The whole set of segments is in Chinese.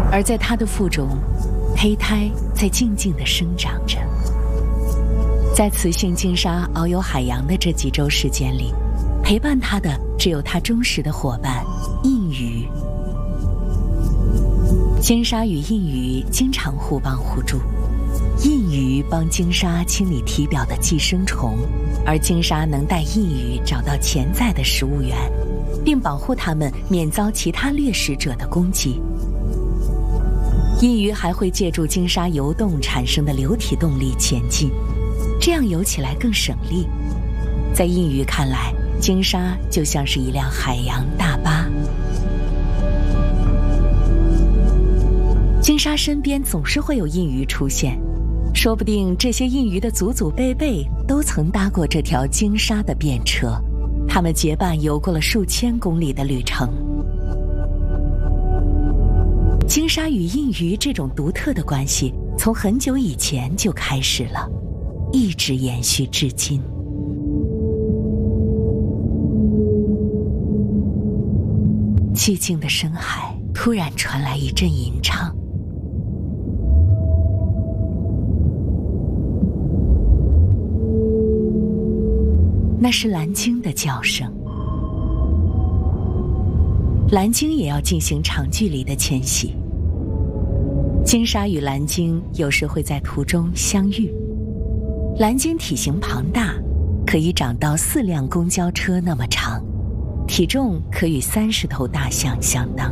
而在它的腹中，胚胎在静静地生长着。在雌性鲸鲨遨游海洋的这几周时间里，陪伴它的只有它忠实的伙伴印鱼。鲸鲨与印鱼经常互帮互助，印鱼帮鲸鲨清理体表的寄生虫，而鲸鲨能带印鱼找到潜在的食物源，并保护它们免遭其他掠食者的攻击。印鱼还会借助鲸鲨游动产生的流体动力前进，这样游起来更省力。在印鱼看来，鲸鲨就像是一辆海洋大巴。鲸鲨身边总是会有印鱼出现，说不定这些印鱼的祖祖辈辈都曾搭过这条鲸鲨的便车，他们结伴游过了数千公里的旅程。鲸鲨与印鱼这种独特的关系从很久以前就开始了，一直延续至今。寂静的深海突然传来一阵吟唱，那是蓝鲸的叫声。蓝鲸也要进行长距离的迁徙，鲸鲨与蓝鲸有时会在途中相遇。蓝鲸体型庞大，可以长到4辆公交车那么长，体重可与30头大象相当。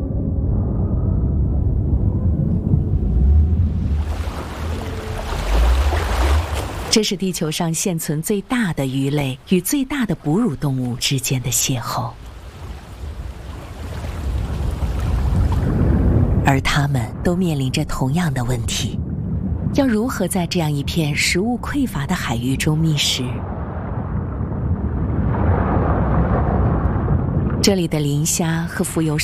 这是地球上现存最大的鱼类与最大的哺乳动物之间的邂逅，而它们都面临着同样的问题：要如何在这样一片食物匮乏的海域中觅食？这里的磷虾和浮游